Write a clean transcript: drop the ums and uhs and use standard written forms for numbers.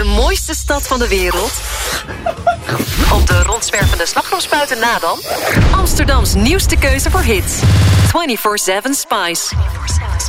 De mooiste stad van de wereld? Op de rondzwervende slagroomspuiten na dan? Amsterdams nieuwste keuze voor hits. 24/7 Spice.